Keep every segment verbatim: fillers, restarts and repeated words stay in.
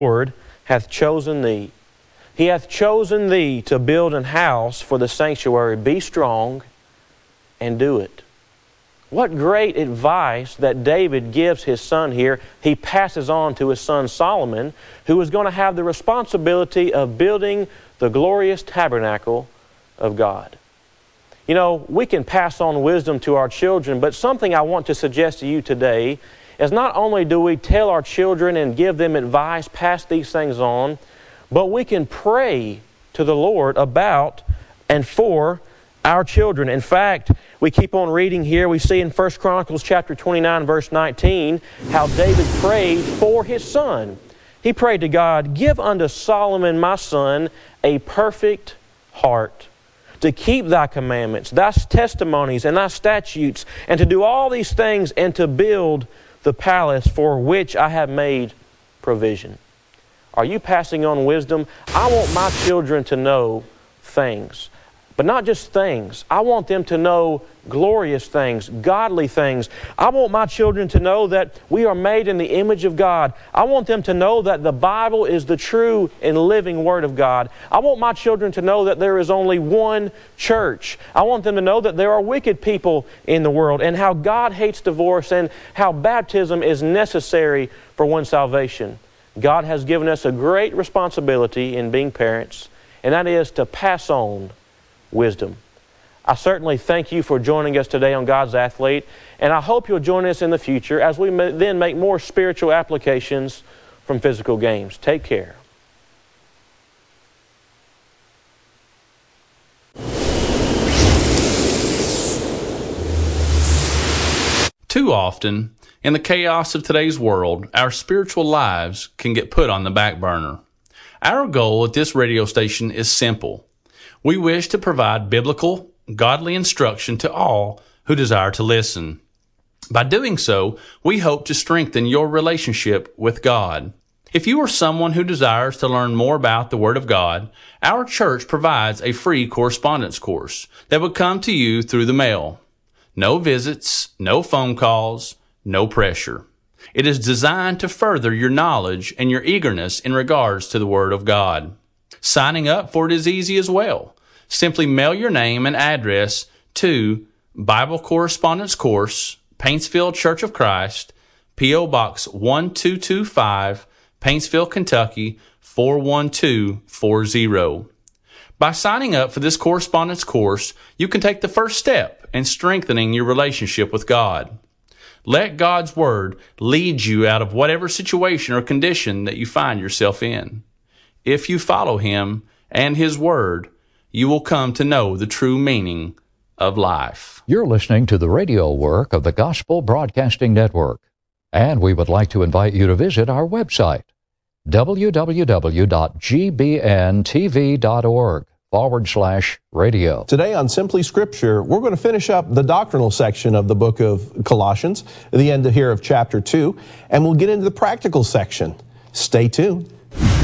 Lord hath chosen thee. He hath chosen thee to build an house for the sanctuary. Be strong and do it. What great advice that David gives his son here. He passes on to his son Solomon, who is going to have the responsibility of building the glorious tabernacle of God. You know, we can pass on wisdom to our children, but something I want to suggest to you today is not only do we tell our children and give them advice, pass these things on, but we can pray to the Lord about and for our children. In fact, we keep on reading here. We see in First Chronicles chapter twenty-nine, verse nineteen, how David prayed for his son. He prayed to God, "Give unto Solomon my son a perfect heart, to keep thy commandments, thy testimonies, and thy statutes, and to do all these things, and to build the palace for which I have made provision." Are you passing on wisdom? I want my children to know things. But not just things. I want them to know glorious things, godly things. I want my children to know that we are made in the image of God. I want them to know that the Bible is the true and living Word of God. I want my children to know that there is only one church. I want them to know that there are wicked people in the world and how God hates divorce and how baptism is necessary for one's salvation. God has given us a great responsibility in being parents, and that is to pass on wisdom. I certainly thank you for joining us today on God's Athlete, and I hope you'll join us in the future as we then make more spiritual applications from physical games. Take care. Too often, in the chaos of today's world, our spiritual lives can get put on the back burner. Our goal at this radio station is simple. We wish to provide biblical, godly instruction to all who desire to listen. By doing so, we hope to strengthen your relationship with God. If you are someone who desires to learn more about the Word of God, our church provides a free correspondence course that will come to you through the mail. No visits, no phone calls, no pressure. It is designed to further your knowledge and your eagerness in regards to the Word of God. Signing up for it is easy as well. Simply mail your name and address to Bible Correspondence Course, Paintsville Church of Christ, P O Box one two two five, Paintsville, Kentucky four one two four zero. By signing up for this correspondence course, you can take the first step in strengthening your relationship with God. Let God's Word lead you out of whatever situation or condition that you find yourself in. If you follow Him and His Word, you will come to know the true meaning of life. You're listening to the radio work of the Gospel Broadcasting Network, and we would like to invite you to visit our website, www.gbntv.org forward slash radio. Today on Simply Scripture, we're going to finish up the doctrinal section of the book of Colossians, at the end here of chapter two, and we'll get into the practical section. Stay tuned.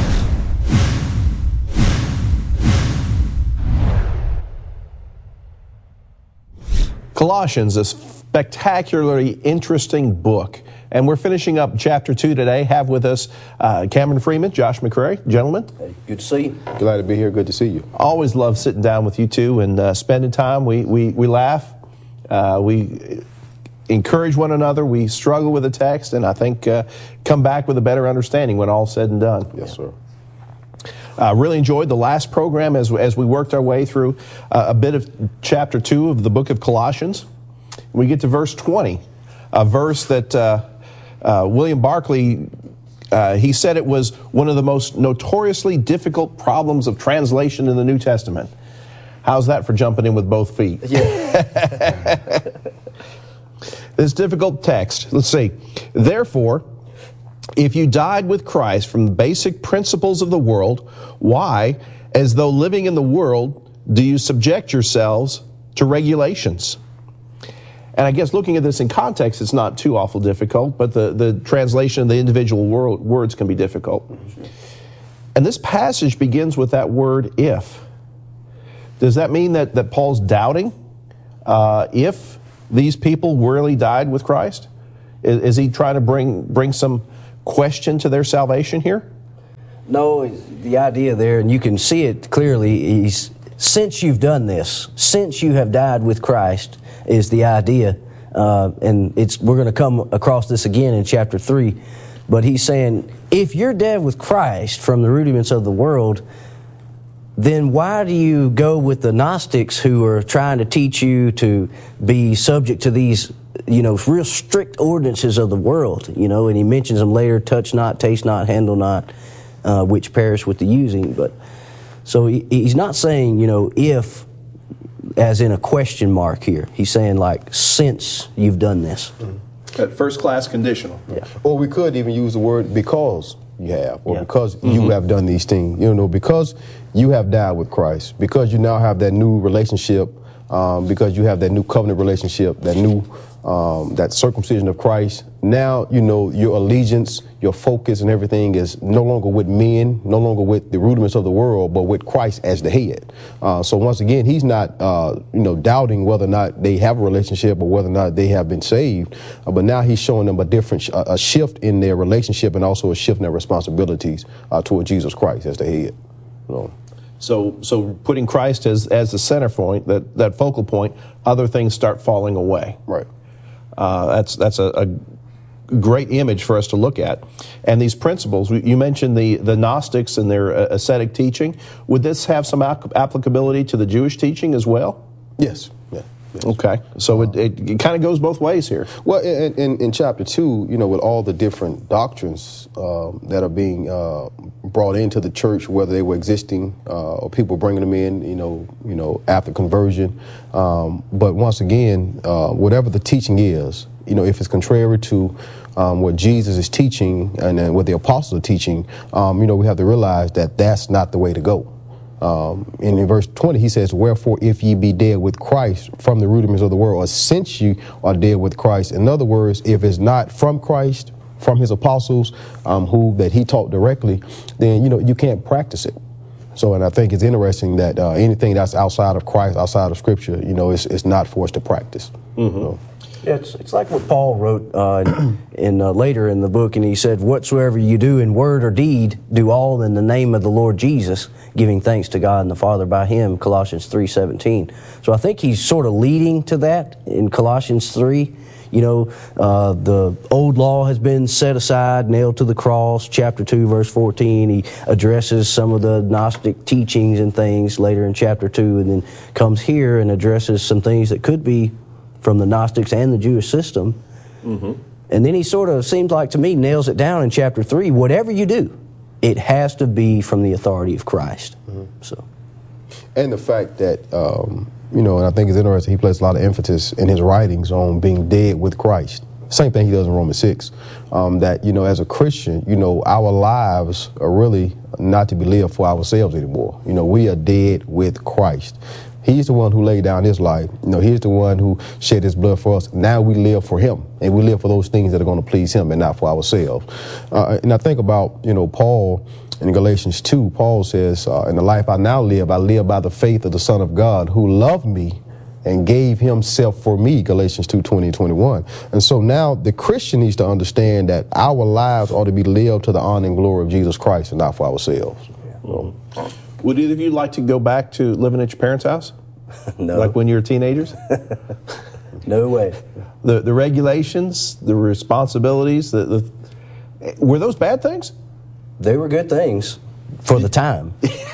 Colossians, a spectacularly interesting book. And we're finishing up chapter two today. Have with us uh, Cameron Freeman, Josh McCrary. Gentlemen. Hey, good to see you. Glad to be here. Good to see you. Always love sitting down with you two and uh, spending time. We, we, we laugh. Uh, we encourage one another. We struggle with the text, and I think uh, come back with a better understanding when all's said and done. Yes, sir. I uh, really enjoyed the last program as, as we worked our way through uh, a bit of chapter two of the book of Colossians. We get to verse twenty, a verse that uh, uh, William Barclay, uh, he said it was one of the most notoriously difficult problems of translation in the New Testament. How's that for jumping in with both feet? Yeah. This difficult text. Let's see. Therefore, if you died with Christ from the basic principles of the world, why, as though living in the world, do you subject yourselves to regulations? And I guess looking at this in context, it's not too awful difficult, but the, the translation of the individual word, words can be difficult. And this passage begins with that word if. Does that mean that, that Paul's doubting uh, if these people really died with Christ? Is, is he trying to bring, bring some question to their salvation here? No, the idea there, and you can see it clearly, he's, since you've done this, since you have died with Christ, is the idea. Uh, and it's we're going to come across this again in chapter three. But he's saying, if you're dead with Christ from the rudiments of the world, then why do you go with the Gnostics who are trying to teach you to be subject to these, you know, real strict ordinances of the world? You know, and he mentions them later: touch not, taste not, handle not, uh, which perish with the using. But so he, he's not saying, you know, if, as in a question mark here. He's saying, like, since you've done this. Mm-hmm. At first class conditional. Yeah. Or we could even use the word because you have, or Yeah. because Mm-hmm. you have done these things. You know, because you have died with Christ, because you now have that new relationship, um, because you have that new covenant relationship, that new, um, that circumcision of Christ. Now, you know, your allegiance, your focus and everything is no longer with men, no longer with the rudiments of the world, but with Christ as the head. Uh, so once again, he's not, uh, you know, doubting whether or not they have a relationship or whether or not they have been saved. Uh, but now he's showing them a different, sh- a shift in their relationship and also a shift in their responsibilities uh, toward Jesus Christ as the head. So, So, so putting Christ as, as the center point, that, that focal point, other things start falling away. right. Uh, that's that's a, a great image for us to look at. And these principles, you mentioned the, the Gnostics and their uh, ascetic teaching. Would this have some ap- applicability to the Jewish teaching as well? Yes. Yeah. Yes. Okay, so it, it, it kind of goes both ways here. Well, in, in, in chapter two, you know, with all the different doctrines um, that are being uh, brought into the church, whether they were existing uh, or people bringing them in, you know, you know, after conversion. Um, but once again, uh, whatever the teaching is, you know, if it's contrary to um, what Jesus is teaching and then what the apostles are teaching, um, you know, we have to realize that that's not the way to go. Um, and in verse twenty, he says, wherefore, if ye be dead with Christ from the rudiments of the world, or since you are dead with Christ. In other words, if it's not from Christ, from his apostles, um, who that he taught directly, then, you know, you can't practice it. So, and I think it's interesting that uh, anything that's outside of Christ, outside of Scripture, you know, it's, it's not for us to practice. Mm-hmm. So, Yeah, it's, it's like what Paul wrote uh, in, in uh, later in the book, and he said, whatsoever you do in word or deed, do all in the name of the Lord Jesus, giving thanks to God and the Father by him, Colossians three seventeen. So I think he's sort of leading to that in Colossians three. You know, uh, the old law has been set aside, nailed to the cross, chapter two, verse fourteen. He addresses some of the Gnostic teachings and things later in chapter two, and then comes here and addresses some things that could be from the Gnostics and the Jewish system. Mm-hmm. And then he sort of, seems like to me, nails it down in chapter three. Whatever you do, it has to be from the authority of Christ. Mm-hmm. So, and the fact that, um, you know, and I think it's interesting, he places a lot of emphasis in his writings on being dead with Christ. Same thing he does in Romans six, um, that, you know, as a Christian, you know, our lives are really not to be lived for ourselves anymore. You know, we are dead with Christ. He's the one who laid down his life. You know, he's the one who shed his blood for us. Now we live for him, and we live for those things that are going to please him and not for ourselves. Uh, and I think about, you know, Paul in Galatians two, Paul says, uh, in the life I now live, I live by the faith of the Son of God who loved me and gave himself for me, Galatians two, twenty and twenty-one. And so now the Christian needs to understand that our lives ought to be lived to the honor and glory of Jesus Christ and not for ourselves. So, would either of you like to go back to living at your parents' house? no. Like when you were teenagers? No way. The the regulations, the responsibilities, the, the were those bad things? They were good things for the time.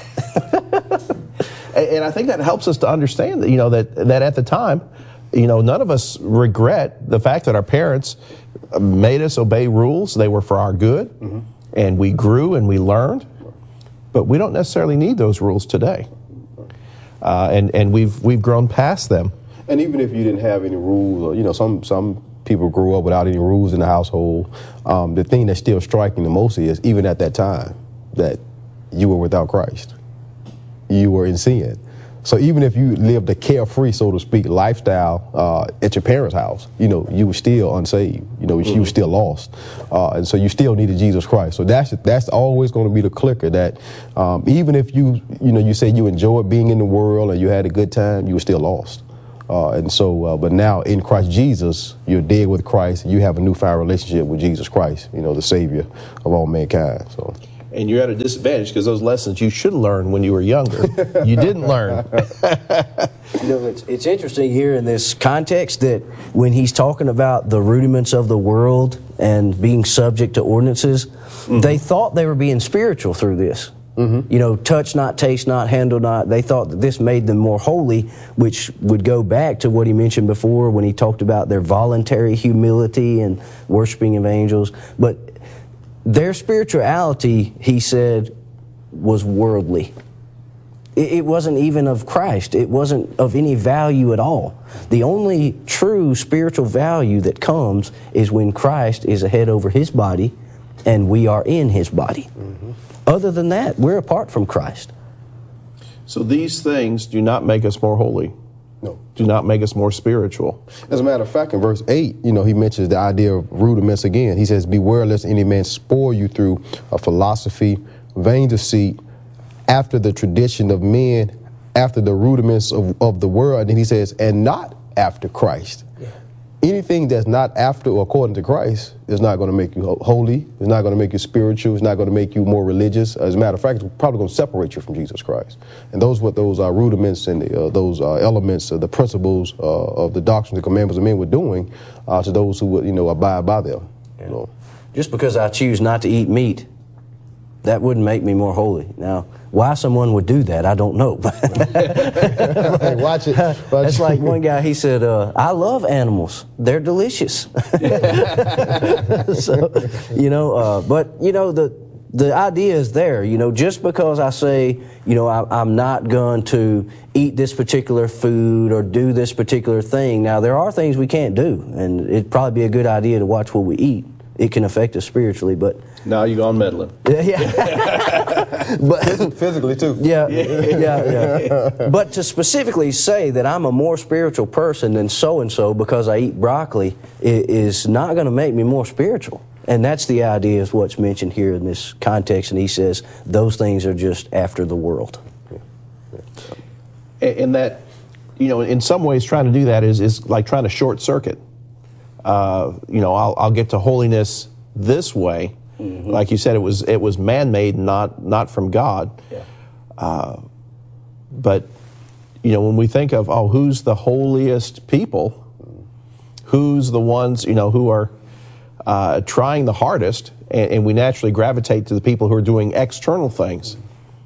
And I think that helps us to understand that, you know, that, that at the time, you know, none of us regret the fact that our parents made us obey rules. They were for our good, mm-hmm. and we grew and we learned. But we don't necessarily need those rules today. Uh, and, and we've we've grown past them. And even if you didn't have any rules, or, you know, some some people grew up without any rules in the household, um, the thing that's still striking the most is, even at that time, that you were without Christ. You were in sin. So even if you lived a carefree, so to speak, lifestyle uh, at your parents' house, you know, you were still unsaved. You know, mm-hmm. you were still lost. Uh, and so you still needed Jesus Christ. So that's that's always going to be the clicker, that um, even if you, you know, you say you enjoyed being in the world and you had a good time, you were still lost. Uh, and so, uh, but now in Christ Jesus, you're dead with Christ. You have a newfound relationship with Jesus Christ, you know, the Savior of all mankind. So. and you're at a disadvantage because those lessons you should learn when you were younger, you didn't learn. You know, it's, it's interesting here in this context that when he's talking about the rudiments of the world and being subject to ordinances, mm-hmm. they thought they were being spiritual through this. Mm-hmm. You know, touch not, taste not, handle not. They thought that this made them more holy, which would go back to what he mentioned before when he talked about their voluntary humility and worshiping of angels. But their spirituality, he said, was worldly. It wasn't even of Christ. It wasn't of any value at all. The only true spiritual value that comes is when Christ is a head over his body and we are in his body. Mm-hmm. Other than that, we're apart from Christ. So these things do not make us more holy. No. Do not make us more spiritual. As a matter of fact, in verse eight, you know, he mentions the idea of rudiments again. He says, beware lest any man spoil you through a philosophy, vain deceit, after the tradition of men, after the rudiments of, of the world. And then he says, and not after Christ. Yeah. Anything that's not after or according to Christ is not going to make you holy. It's not going to make you spiritual. It's not going to make you more religious. As a matter of fact, it's probably going to separate you from Jesus Christ. And those what those uh, rudiments and the, uh, those uh, elements, uh, the principles uh, of the doctrine, the commandments of men were doing uh, to those who would, you know, abide by them. Yeah. You know. Just because I choose not to eat meat, that wouldn't make me more holy. Now, why someone would do that, I don't know. Hey, watch it. Watch That's like one guy, he said, uh, I love animals. They're delicious. So, you know, uh, but, you know, the the idea is there. You know, just because I say, you know, I, I'm not going to eat this particular food or do this particular thing. Now, there are things we can't do, and it'd probably be a good idea to watch what we eat. It can affect us spiritually, but... Now you're gone meddling. Yeah, yeah. But, physically, too. Yeah, yeah, yeah. But to specifically say that I'm a more spiritual person than so-and-so because I eat broccoli is not going to make me more spiritual. And that's the idea is what's mentioned here in this context. And he says those things are just after the world. And that, you know, in some ways trying to do that is, is like trying to short circuit. Uh, you know, I'll, I'll get to holiness this way. Mm-hmm. Like you said, it was it was man-made, not not from God. Yeah. Uh, but you know, when we think of oh, who's the holiest people, who's the ones you know who are uh, trying the hardest, and, and we naturally gravitate to the people who are doing external things.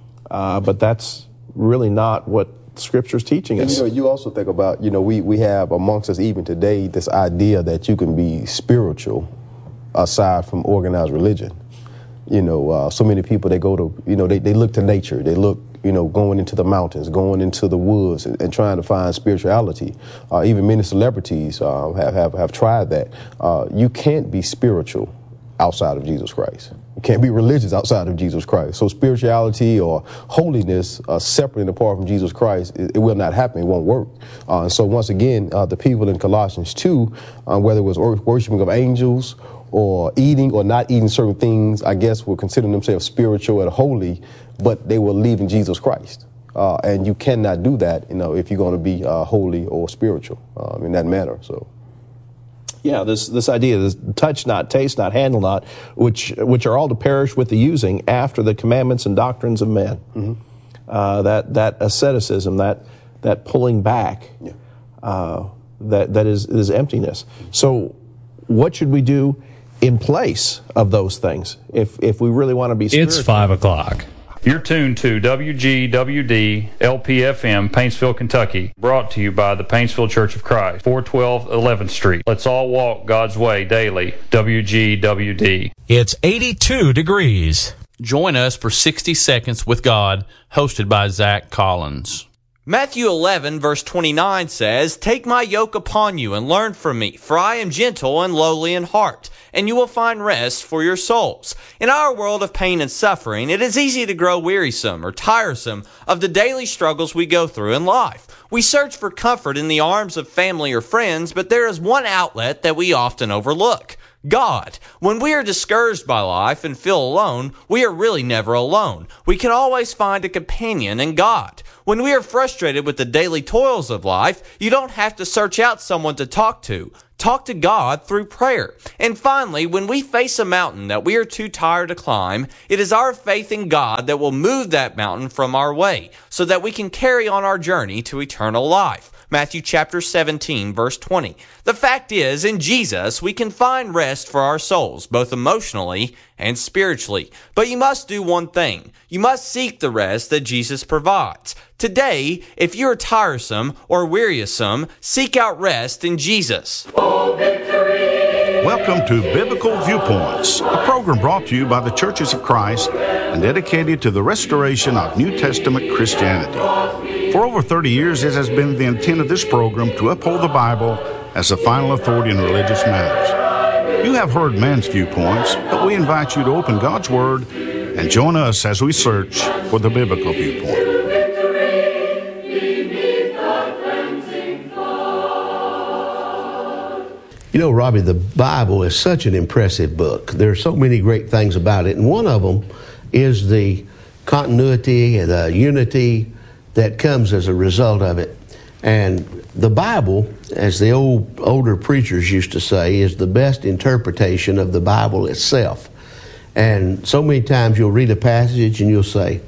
Uh, but that's really not what Scripture's teaching us. And, you know, you also think about, you know, we, we have amongst us even today this idea that you can be spiritual aside from organized religion. You know, uh, so many people, they go to, you know, they, they look to nature. They look, you know, going into the mountains, going into the woods and, and trying to find spirituality. Uh, even many celebrities uh, have, have, have tried that. Uh, you can't be spiritual outside of Jesus Christ. You can't be religious outside of Jesus Christ. So spirituality or holiness uh, separate and apart from Jesus Christ, it, it will not happen. It won't work. Uh, and so once again, uh, the people in Colossians two, uh, whether it was worshiping of angels or eating or not eating certain things, I guess will consider themselves spiritual and holy, but they were leaving Jesus Christ. Uh, and you cannot do that, you know, if you're going to be uh, holy or spiritual um, in that manner. So. Yeah, this this idea, this touch not, taste not, handle not, which which are all to perish with the using after the commandments and doctrines of men. Mm-hmm. Uh, that that asceticism, that that pulling back, yeah. uh, that that is is emptiness. So, what should we do in place of those things if if we really want to be spiritual? It's five o'clock. You're tuned to W G W D L P F M, Paintsville, Kentucky, brought to you by the Paintsville Church of Christ, four twelve eleventh Street. Let's all walk God's way daily. W G W D. It's eighty-two degrees. Join us for sixty Seconds with God, hosted by Zach Collins. Matthew eleven, verse twenty-nine says, "Take my yoke upon you and learn from me, for I am gentle and lowly in heart, and you will find rest for your souls." In our world of pain and suffering, it is easy to grow wearisome or tiresome of the daily struggles we go through in life. We search for comfort in the arms of family or friends, but there is one outlet that we often overlook: God. When we are discouraged by life and feel alone, we are really never alone. We can always find a companion in God. When we are frustrated with the daily toils of life, you don't have to search out someone to talk to. Talk to God through prayer. And finally, when we face a mountain that we are too tired to climb, it is our faith in God that will move that mountain from our way so that we can carry on our journey to eternal life. Matthew chapter seventeen, verse twenty. The fact is, in Jesus, we can find rest for our souls, both emotionally and spiritually. But you must do one thing. You must seek the rest that Jesus provides. Today, if you are tiresome or wearisome, seek out rest in Jesus. Oh, victory! Welcome to Biblical Viewpoints, a program brought to you by the Churches of Christ and dedicated to the restoration of New Testament Christianity. For over thirty years, it has been the intent of this program to uphold the Bible as the final authority in religious matters. You have heard man's viewpoints, but we invite you to open God's Word and join us as we search for the biblical viewpoint. You know, Robbie, the Bible is such an impressive book. There are so many great things about it, and one of them is the continuity and the unity that comes as a result of it. And the Bible, as the old older preachers used to say, is the best interpretation of the Bible itself. And so many times you'll read a passage and you'll say,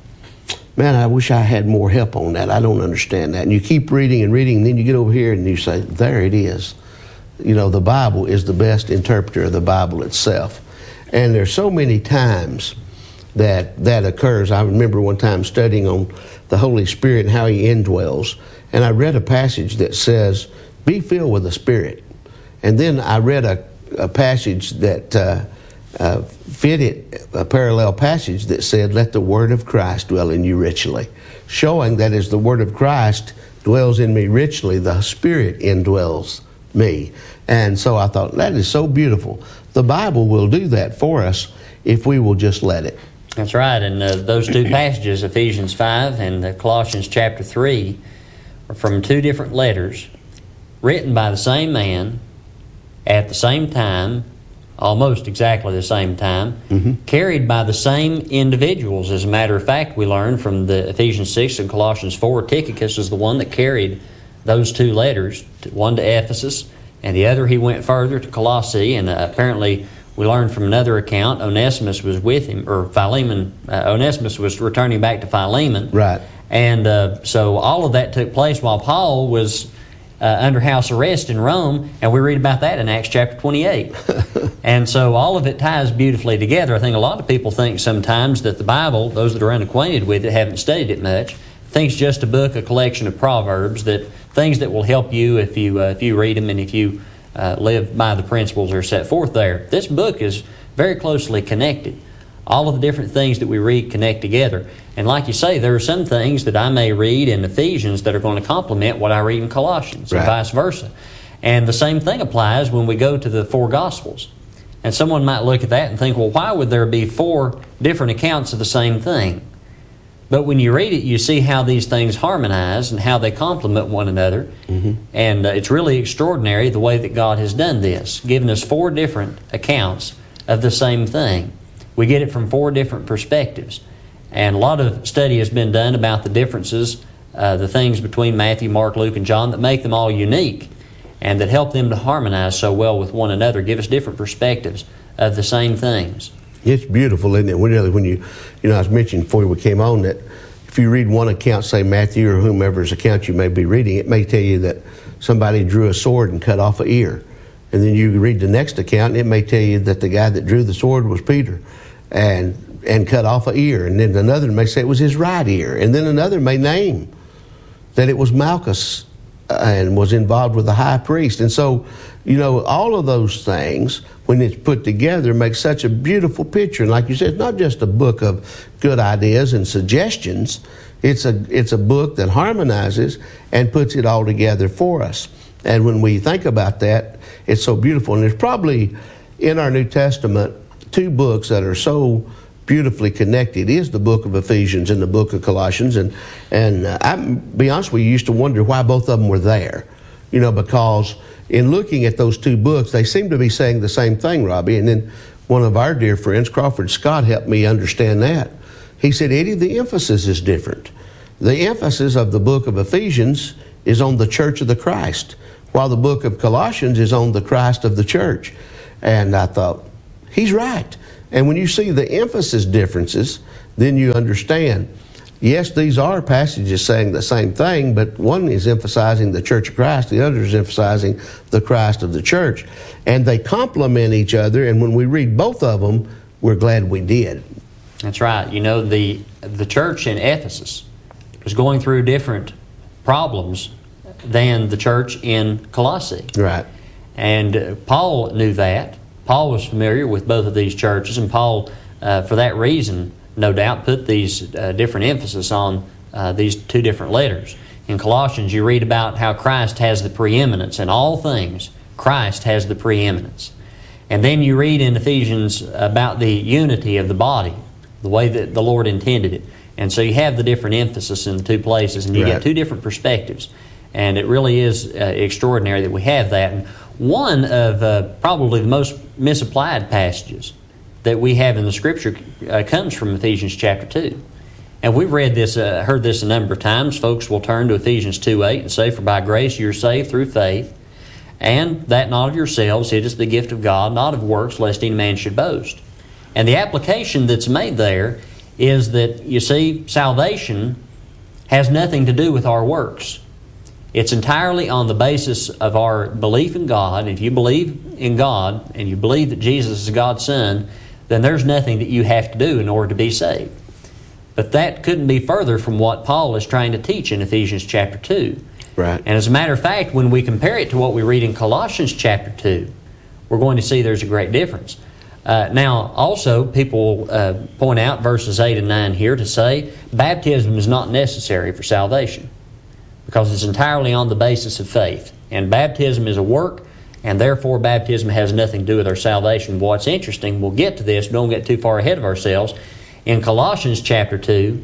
man, I wish I had more help on that. I don't understand that. And you keep reading and reading, and then you get over here and you say, there it is. You know, the Bible is the best interpreter of the Bible itself. And there's so many times that that occurs. I remember one time studying on the Holy Spirit and how He indwells, and I read a passage that says, be filled with the Spirit. And then I read a, a passage that uh, uh, fitted a parallel passage that said, let the Word of Christ dwell in you richly, showing that as the Word of Christ dwells in me richly, the Spirit indwells me. And so I thought, that is so beautiful. The Bible will do that for us if we will just let it. That's right. And uh, those two passages, Ephesians five and uh, Colossians chapter three, are from two different letters written by the same man at the same time, almost exactly the same time, mm-hmm. carried by the same individuals. As a matter of fact, we learned from the Ephesians six and Colossians four, Tychicus is the one that carried those two letters, one to Ephesus, and the other he went further to Colossae, and uh, apparently we learned from another account Onesimus was with him, or Philemon, uh, Onesimus was returning back to Philemon. Right. And uh, so all of that took place while Paul was uh, under house arrest in Rome, and we read about that in Acts chapter twenty-eight. And so all of it ties beautifully together. I think a lot of people think sometimes that the Bible, those that are unacquainted with it, haven't studied it much, think it's just a book, a collection of proverbs, that things that will help you if you uh, if you read them and if you uh, live by the principles that are set forth there. This book is very closely connected. All of the different things that we read connect together. And like you say, there are some things that I may read in Ephesians that are going to complement what I read in Colossians, right, and vice versa. And the same thing applies when we go to the four Gospels. And someone might look at that and think, well, why would there be four different accounts of the same thing? But when you read it, you see how these things harmonize and how they complement one another. Mm-hmm. And uh, it's really extraordinary the way that God has done this, giving us four different accounts of the same thing. We get it from four different perspectives. And a lot of study has been done about the differences, uh, the things between Matthew, Mark, Luke, and John that make them all unique and that help them to harmonize so well with one another, give us different perspectives of the same things. It's beautiful, isn't it? When you, you know, I was mentioning before we came on that if you read one account, say Matthew or whomever's account you may be reading, it may tell you that somebody drew a sword and cut off an ear. And then you read the next account, and it may tell you that the guy that drew the sword was Peter and and cut off an ear. And then another may say it was his right ear. And then another may name that it was Malchus and was involved with the high priest. And so, you know, all of those things, when it's put together, makes such a beautiful picture. And like you said, it's not just a book of good ideas and suggestions. It's a it's a book that harmonizes and puts it all together for us. And when we think about that, it's so beautiful. And there's probably in our New Testament two books that are so beautifully connected. Is the book of Ephesians and the book of Colossians. And and uh, I, be honest with you, used to wonder why both of them were there. You know, because in looking at those two books, they seem to be saying the same thing, Robbie. And then one of our dear friends, Crawford Scott, helped me understand that. He said, Eddie, the emphasis is different. The emphasis of the book of Ephesians is on the church of the Christ, while the book of Colossians is on the Christ of the church. And I thought, he's right. And when you see the emphasis differences, then you understand, yes, these are passages saying the same thing, but one is emphasizing the Church of Christ, the other is emphasizing the Christ of the church. And they complement each other, and when we read both of them, we're glad we did. That's right. You know, the the church in Ephesus was going through different problems than the church in Colossae. Right. And uh, Paul knew that. Paul was familiar with both of these churches, and Paul, uh, for that reason, no doubt, put these uh, different emphasis on uh, these two different letters. In Colossians, you read about how Christ has the preeminence in all things. Christ has the preeminence. And then you read in Ephesians about the unity of the body, the way that the Lord intended it. And so you have the different emphasis in the two places, and you Right. get two different perspectives. And it really is uh, extraordinary that we have that. And one of uh, probably the most misapplied passages that we have in the Scripture uh, comes from Ephesians chapter two. And we've read this, uh, heard this a number of times. Folks will turn to Ephesians two eight and say, "For by grace you're saved through faith, and that not of yourselves, it is the gift of God, not of works, lest any man should boast." And the application that's made there is that, you see, salvation has nothing to do with our works. It's entirely on the basis of our belief in God. If you believe in God and you believe that Jesus is God's Son, then there's nothing that you have to do in order to be saved. But that couldn't be further from what Paul is trying to teach in Ephesians chapter two. Right. And as a matter of fact, when we compare it to what we read in Colossians chapter two, we're going to see there's a great difference. Uh, now, also, people uh, point out verses eight and nine here to say baptism is not necessary for salvation because it's entirely on the basis of faith. And baptism is a work, and therefore baptism has nothing to do with our salvation. What's interesting, we'll get to this, don't get too far ahead of ourselves. In Colossians chapter two,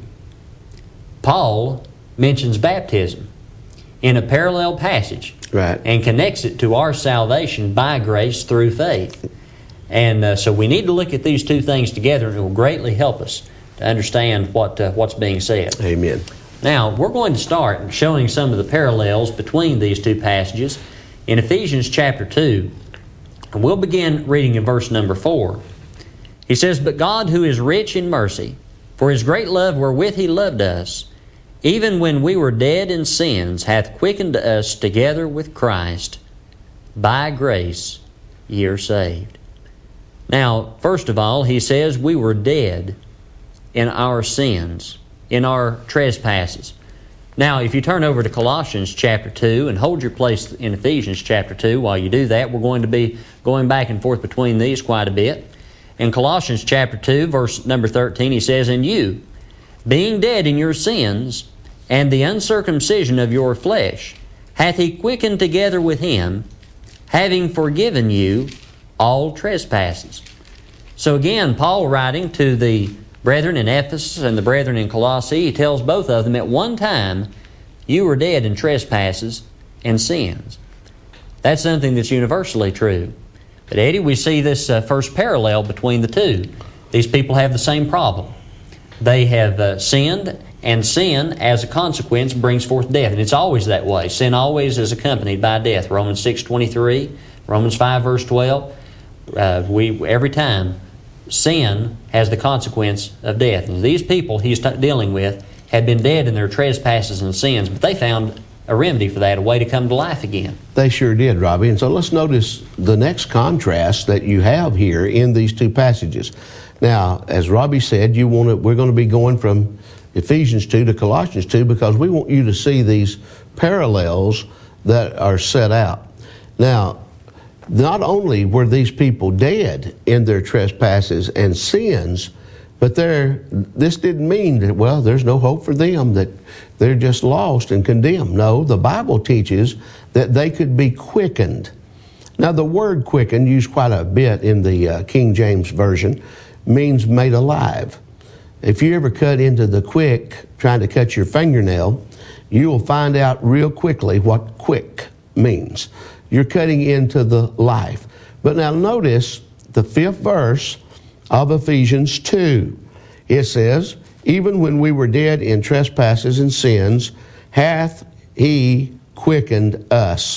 Paul mentions baptism in a parallel passage, right, and connects it to our salvation by grace through faith. And uh, so we need to look at these two things together, and it will greatly help us to understand what uh, what's being said. Amen. Now, we're going to start showing some of the parallels between these two passages in Ephesians chapter two. And we'll begin reading in verse number four. He says, "But God, who is rich in mercy, for His great love wherewith He loved us, even when we were dead in sins, hath quickened us together with Christ. By grace ye are saved." Now, first of all, he says we were dead in our sins, in our trespasses. Now, if you turn over to Colossians chapter two and hold your place in Ephesians chapter two, while you do that, we're going to be going back and forth between these quite a bit. In Colossians chapter two, verse number thirteen, he says, "And you, being dead in your sins, and the uncircumcision of your flesh, hath He quickened together with Him, having forgiven you all trespasses." So again, Paul writing to the brethren in Ephesus and the brethren in Colossae, he tells both of them, at one time, you were dead in trespasses and sins. That's something that's universally true. But Eddie, we see this uh, first parallel between the two. These people have the same problem. They have uh, sinned, and sin, as a consequence, brings forth death. And it's always that way. Sin always is accompanied by death. Romans six twenty-three, Romans five verse twelve. Uh, we every time sin has the consequence of death. And these people he's t- dealing with had been dead in their trespasses and sins, but they found a remedy for that, a way to come to life again. They sure did, Robbie. And so let's notice the next contrast that you have here in these two passages. Now, as Robbie said, you want to, we're going to be going from Ephesians two to Colossians two because we want you to see these parallels that are set out. Now, not only were these people dead in their trespasses and sins, but they're, this didn't mean that, well, there's no hope for them, that they're just lost and condemned. No, the Bible teaches that they could be quickened. Now, the word quickened, used quite a bit in the uh, King James Version, means made alive. If you ever cut into the quick, trying to cut your fingernail, you will find out real quickly what quick means. You're cutting into the life. But now notice the fifth verse of Ephesians two. It says, "Even when we were dead in trespasses and sins, hath He quickened us."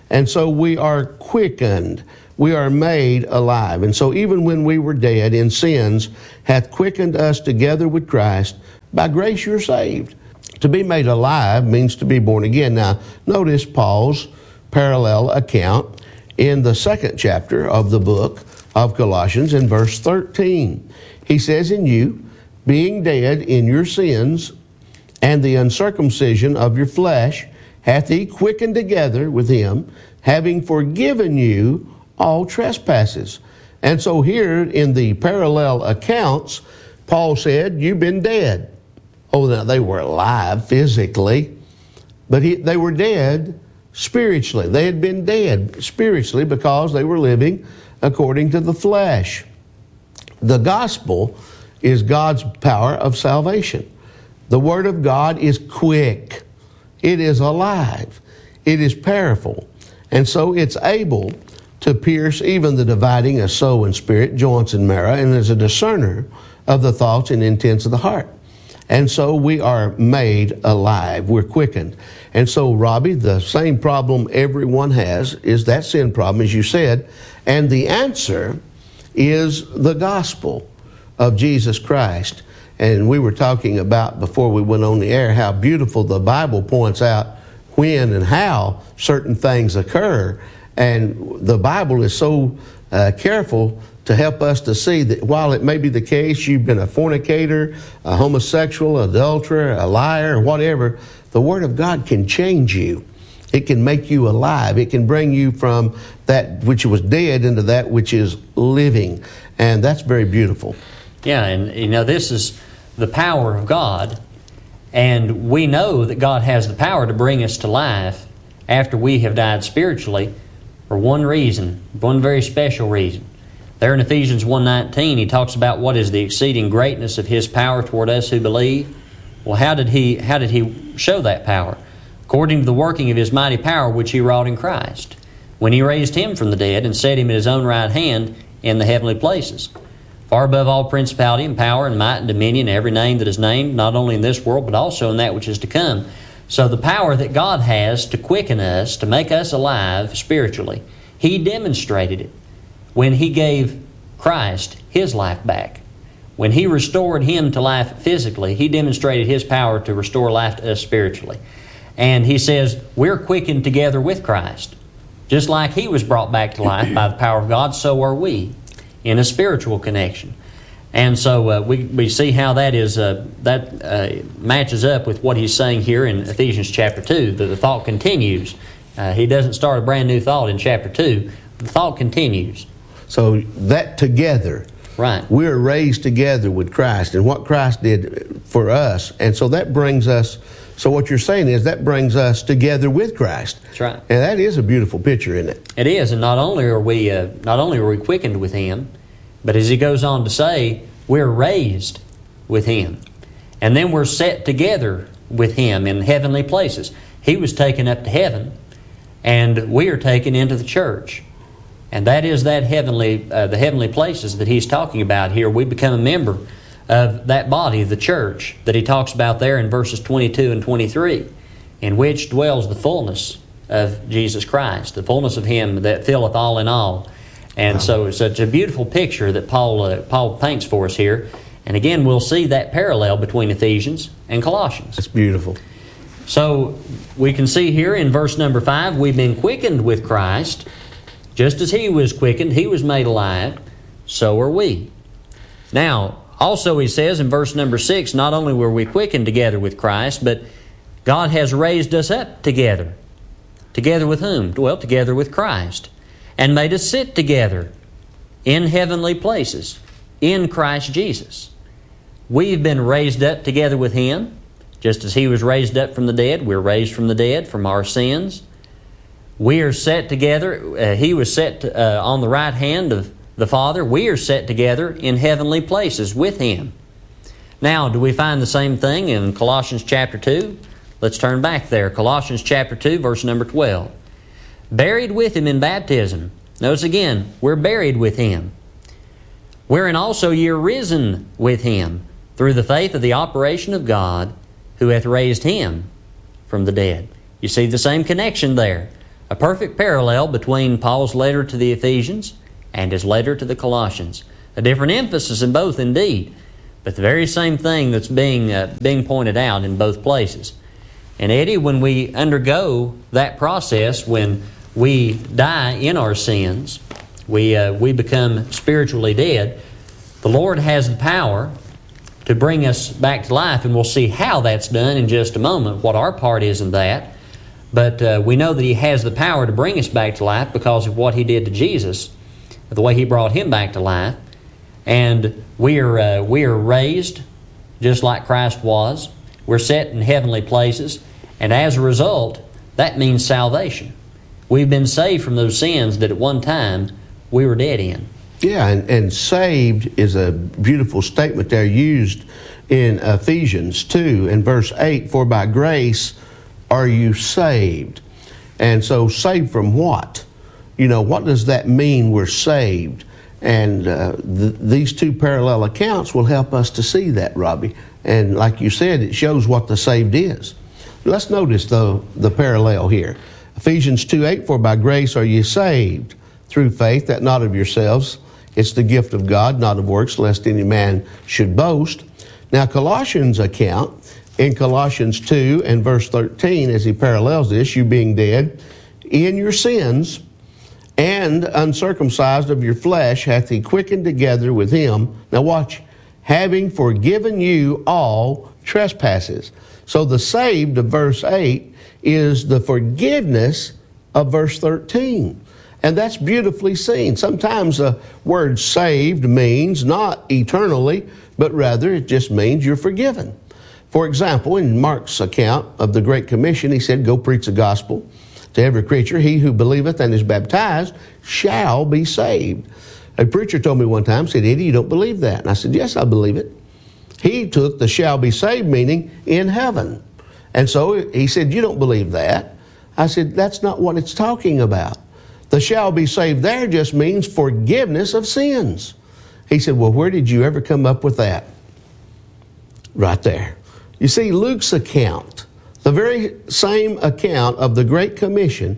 And so we are quickened. We are made alive. And so even when we were dead in sins, hath quickened us together with Christ. By grace you're saved. To be made alive means to be born again. Now, notice Paul's parallel account in the second chapter of the book of Colossians in verse thirteen. He says, in you, being dead in your sins and the uncircumcision of your flesh, hath he quickened together with him, having forgiven you all trespasses. And so here in the parallel accounts, Paul said, you've been dead. Oh, now they were alive physically, but he, they were dead spiritually. They had been dead spiritually because they were living according to the flesh. The gospel is God's power of salvation. The Word of God is quick. It is alive. It is powerful. And so it's able to pierce even the dividing of soul and spirit, joints and marrow, and is a discerner of the thoughts and intents of the heart. And so we are made alive. We're quickened. And so, Robbie, the same problem everyone has is that sin problem, as you said. And the answer is the gospel of Jesus Christ. And we were talking about, before we went on the air, how beautiful the Bible points out when and how certain things occur. And the Bible is so uh, careful to help us to see that while it may be the case you've been a fornicator, a homosexual, adulterer, a liar, or whatever, the Word of God can change you. It can make you alive. It can bring you from that which was dead into that which is living. And that's very beautiful. Yeah, and you know, this is the power of God. And we know that God has the power to bring us to life after we have died spiritually for one reason, one very special reason. There in Ephesians one nineteen, he talks about what is the exceeding greatness of His power toward us who believe. Well, how did He how did He show that power? According to the working of His mighty power which He wrought in Christ, when He raised Him from the dead and set Him at His own right hand in the heavenly places, far above all principality and power and might and dominion, every name that is named, not only in this world but also in that which is to come. So the power that God has to quicken us, to make us alive spiritually, He demonstrated it when He gave Christ His life back. When He restored Him to life physically, He demonstrated His power to restore life to us spiritually. And He says, we're quickened together with Christ. Just like He was brought back to life by the power of God, so are we in a spiritual connection. And so uh, we, we see how that is uh, that uh, matches up with what he's saying here in Ephesians chapter two, that the thought continues. Uh, he doesn't start a brand new thought in chapter two. The thought continues. So that together, right? We're raised together with Christ and what Christ did for us. And so that brings us, so what you're saying is that brings us together with Christ. That's right. And that is a beautiful picture, isn't it? It is, and not only are we uh, not only are we quickened with Him, but as he goes on to say, we're raised with Him. And then we're set together with Him in heavenly places. He was taken up to heaven, and we are taken into the church. And that is that heavenly, uh, the heavenly places that he's talking about here. We become a member of that body, the church, that he talks about there in verses twenty-two and twenty-three, in which dwells the fullness of Jesus Christ, the fullness of Him that filleth all in all. And so it's such a beautiful picture that Paul uh, Paul paints for us here. And again, we'll see that parallel between Ephesians and Colossians. It's beautiful. So we can see here in verse number five, we've been quickened with Christ. Just as He was quickened, He was made alive, so are we. Now, also he says in verse number six, not only were we quickened together with Christ, but God has raised us up together. Together with whom? Well, together with Christ. And made us sit together in heavenly places in Christ Jesus. We've been raised up together with Him, just as He was raised up from the dead. We're raised from the dead from our sins. We are set together. Uh, he was set uh, on the right hand of the Father. We are set together in heavenly places with Him. Now, do we find the same thing in Colossians chapter two? Let's turn back there. Colossians chapter two, verse number twelve. Buried with Him in baptism. Notice again, we're buried with Him. Wherein also ye are risen with Him through the faith of the operation of God, who hath raised Him from the dead. You see the same connection there. A perfect parallel between Paul's letter to the Ephesians and his letter to the Colossians. A different emphasis in both, indeed, but the very same thing that's being uh, being pointed out in both places. And Eddie, when we undergo that process, when we die in our sins, we uh, we become spiritually dead, the Lord has the power to bring us back to life, and we'll see how that's done in just a moment, what our part is in that. But uh, we know that He has the power to bring us back to life because of what He did to Jesus, the way He brought Him back to life. And we are uh, we are raised just like Christ was. We're set in heavenly places, and as a result, that means salvation. We've been saved from those sins that at one time we were dead in. Yeah, and, and saved is a beautiful statement there used in Ephesians two and verse eight, for by grace are you saved. And so saved from what? You know, what does that mean we're saved? And uh, th- these two parallel accounts will help us to see that, Robbie. And like you said, it shows what the saved is. Let's notice, though, the parallel here. Ephesians two eight, for by grace are you saved through faith, that not of yourselves. It's the gift of God, not of works, lest any man should boast. Now, Colossians' account, in Colossians two and verse thirteen, as he parallels this, you being dead in your sins, and uncircumcised of your flesh hath He quickened together with Him. Now watch, having forgiven you all trespasses. So the saved of verse eight is the forgiveness of verse thirteen. And that's beautifully seen. Sometimes the word saved means not eternally, but rather it just means you're forgiven. For example, in Mark's account of the Great Commission, he said, go preach the gospel to every creature. He who believeth and is baptized shall be saved. A preacher told me one time, said, Eddie, you don't believe that. And I said, yes, I believe it. He took the shall be saved meaning in heaven. And so he said, you don't believe that. I said, that's not what it's talking about. The shall be saved there just means forgiveness of sins. He said, well, where did you ever come up with that? Right there. You see, Luke's account, the very same account of the Great Commission,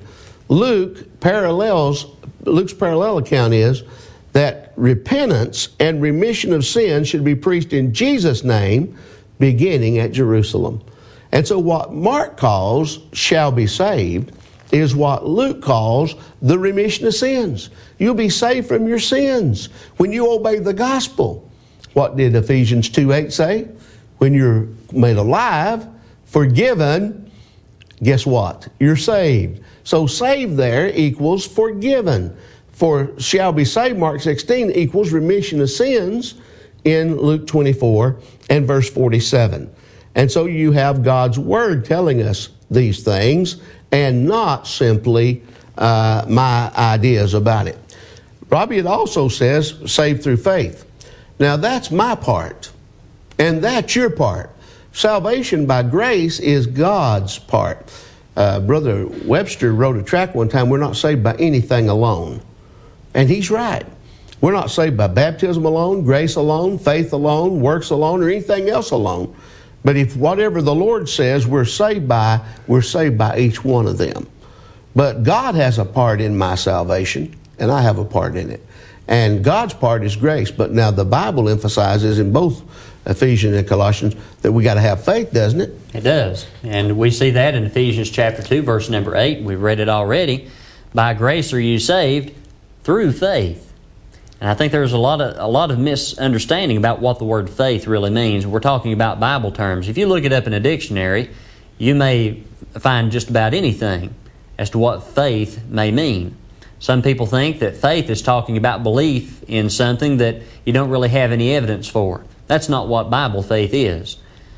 Luke parallels, Luke's parallel account is that repentance and remission of sin should be preached in Jesus' name, beginning at Jerusalem. And so what Mark calls shall be saved is what Luke calls the remission of sins. You'll be saved from your sins when you obey the gospel. What did Ephesians two eight say? When you're made alive, forgiven, guess what? You're saved. So saved there equals forgiven. For shall be saved, Mark sixteen, equals remission of sins in Luke twenty-four and verse forty-seven. And so you have God's Word telling us these things and not simply uh, my ideas about it. Robbie, it also says saved through faith. Now that's my part, and that's your part. Salvation by grace is God's part. Uh, Brother Webster wrote a tract one time, we're not saved by anything alone. And he's right. We're not saved by baptism alone, grace alone, faith alone, works alone, or anything else alone. But if whatever the Lord says we're saved by, we're saved by each one of them. But God has a part in my salvation, and I have a part in it. And God's part is grace. But now the Bible emphasizes in both Ephesians and Colossians that we got to have faith, doesn't it? It does. And we see that in Ephesians chapter two, verse number eight. We've read it already. By grace are you saved through faith. And I think there's a lot of a lot of misunderstanding about what the word faith really means. We're talking about Bible terms. If you look it up in a dictionary, you may find just about anything as to what faith may mean. Some people think that faith is talking about belief in something that you don't really have any evidence for. That's not what Bible faith is.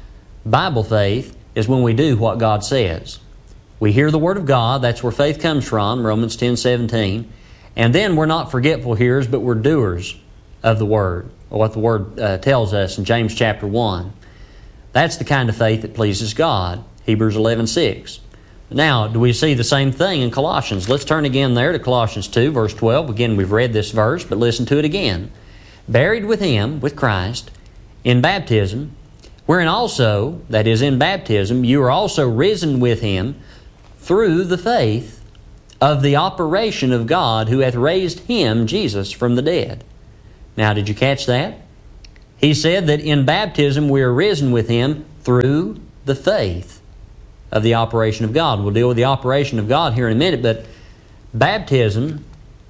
Bible faith is when we do what God says. We hear the Word of God, that's where faith comes from, Romans ten seventeen. And then we're not forgetful hearers, but we're doers of the Word, or what the Word uh, tells us in James chapter one. That's the kind of faith that pleases God, Hebrews eleven six. Now, do we see the same thing in Colossians? Let's turn again there to Colossians two, verse twelve. Again, we've read this verse, but listen to it again. Buried with Him, with Christ, in baptism, wherein also, that is in baptism, you are also risen with Him through the faith of the operation of God who hath raised him, Jesus, from the dead. Now, did you catch that? He said that in baptism we are risen with him through the faith of the operation of God. We'll deal with the operation of God here in a minute, but baptism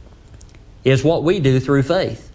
is what we do through faith.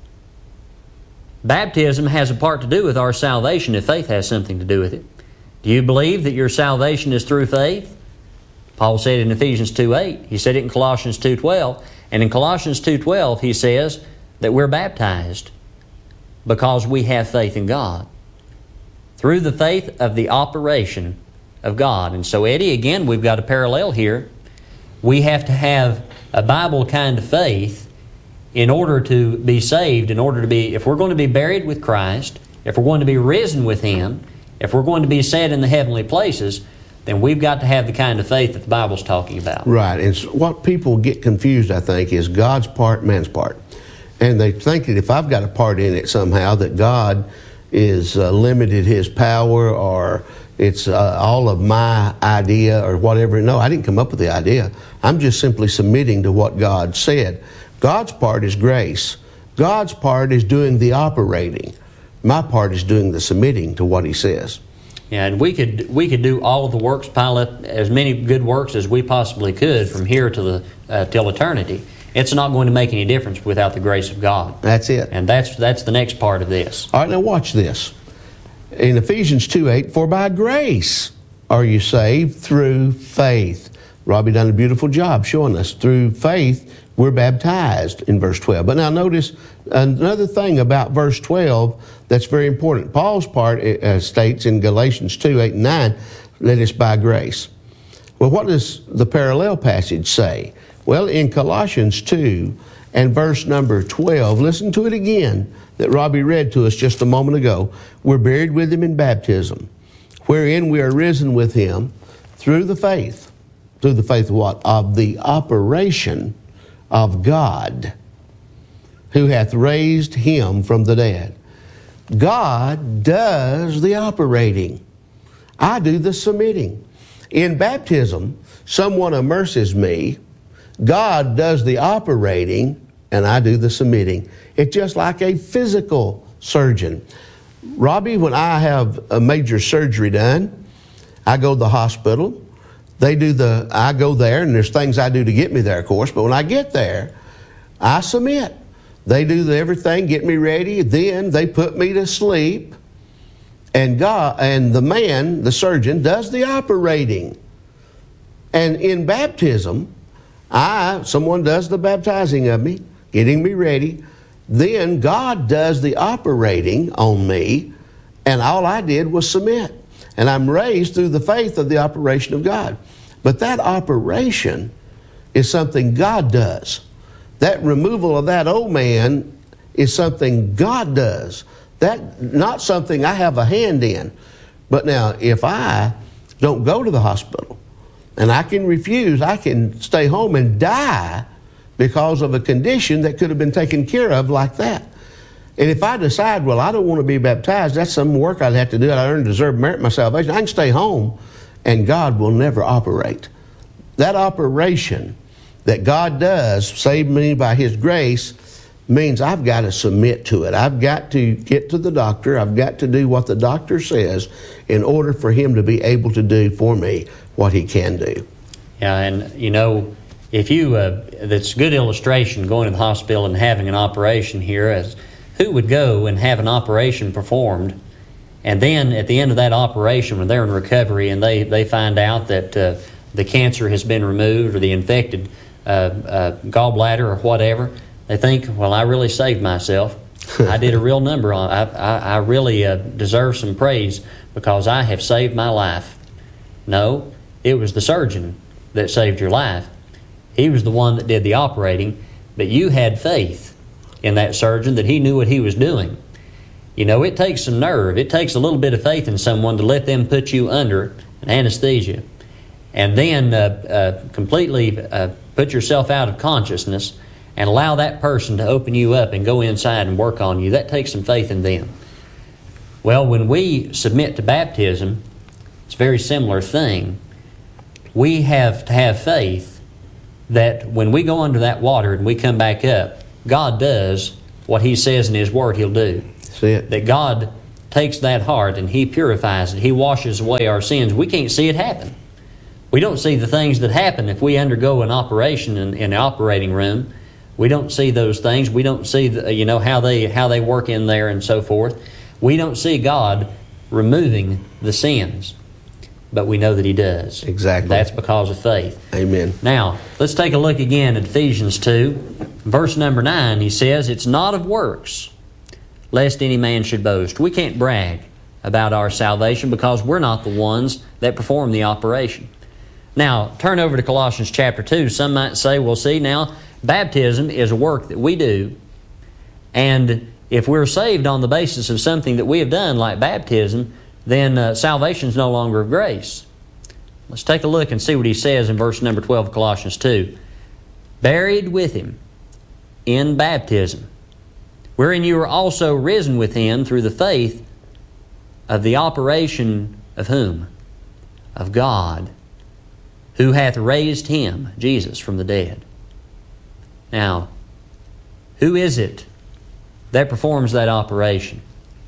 Baptism has a part to do with our salvation if faith has something to do with it. Do you believe that your salvation is through faith? Paul said in Ephesians two eight. He said it in Colossians two twelve. And in Colossians two twelve he says that we're baptized because we have faith in God. Through the faith of the operation of God. And so, Eddie, again, we've got a parallel here. We have to have a Bible kind of faith in order to be saved, in order to be, if we're going to be buried with Christ, if we're going to be risen with him, if we're going to be set in the heavenly places, then we've got to have the kind of faith that the Bible's talking about. Right. And so what people get confused, I think, is God's part, man's part. And they think that if I've got a part in it somehow, that God is uh, limited his power, or it's uh, all of my idea or whatever. No, I didn't come up with the idea. I'm just simply submitting to what God said. God's part is grace. God's part is doing the operating. My part is doing the submitting to what he says. Yeah, and we could we could do all of the works, pile up as many good works as we possibly could from here to the uh, till eternity. It's not going to make any difference without the grace of God. That's it. And that's that's the next part of this. All right, now watch this. In Ephesians two eight, for by grace are you saved through faith. Robbie done a beautiful job showing us. Through faith, we're baptized in verse twelve. But now notice another thing about verse twelve that's very important. Paul's part uh, states in Galatians two eight and nine, that it's by grace. Well, what does the parallel passage say? Well, in Colossians two and verse number twelve, listen to it again, that Robbie read to us just a moment ago. We're buried with him in baptism, wherein we are risen with him through the faith. Through the faith of what? Of the operation of God, who hath raised him from the dead. God does the operating. I do the submitting. In baptism, someone immerses me. God does the operating, and I do the submitting. It's just like a physical surgeon. Robbie, when I have a major surgery done, I go to the hospital. They do the, I go there, and there's things I do to get me there, of course, but when I get there, I submit. They do the everything, get me ready, then they put me to sleep, and God, and the man, the surgeon, does the operating. And in baptism, I, someone does the baptizing of me, getting me ready, then God does the operating on me, and all I did was submit. And I'm raised through the faith of the operation of God. But that operation is something God does. That removal of that old man is something God does. That not something I have a hand in. But now, if I don't go to the hospital, and I can refuse, I can stay home and die because of a condition that could have been taken care of like that. And if I decide, well, I don't want to be baptized, that's some work I'd have to do. I earn, deserve, merit my salvation. I can stay home, and God will never operate. That operation that God does, save me by his grace, means I've got to submit to it. I've got to get to the doctor. I've got to do what the doctor says in order for him to be able to do for me what he can do. Yeah, and you know, if you, uh, that's a good illustration, going to the hospital and having an operation here, as who would go and have an operation performed, and then at the end of that operation, when they're in recovery and they, they find out that uh, the cancer has been removed or the infected uh, uh, gallbladder or whatever, they think, well, I really saved myself. I did a real number on I, I, I really uh, deserve some praise because I have saved my life. No, it was the surgeon that saved your life. He was the one that did the operating, but you had faith in that surgeon that he knew what he was doing. You know, it takes some nerve. It takes a little bit of faith in someone to let them put you under an anesthesia and then uh, uh, completely uh, put yourself out of consciousness and allow that person to open you up and go inside and work on you. That takes some faith in them. Well, when we submit to baptism, it's a very similar thing. We have to have faith that when we go under that water and we come back up, God does what He says in His Word He'll do. See it. That God takes that heart and He purifies it. He washes away our sins. We can't see it happen. We don't see the things that happen if we undergo an operation in, in the operating room. We don't see those things. We don't see the, you know how they how they work in there and so forth. We don't see God removing the sins, but we know that He does. Exactly. That's because of faith. Amen. Now, let's take a look again at Ephesians two. Verse number nine, he says, "It's not of works, lest any man should boast." We can't brag about our salvation because we're not the ones that perform the operation. Now, turn over to Colossians chapter two. Some might say, well, see, now, baptism is a work that we do, and if we're saved on the basis of something that we have done, like baptism, then uh, salvation is no longer of grace. Let's take a look and see what he says in verse number twelve of Colossians two. "Buried with Him in baptism, wherein you are also risen with Him through the faith of the operation of whom? Of God, who hath raised Him," Jesus, "from the dead." Now, who is it that performs that operation?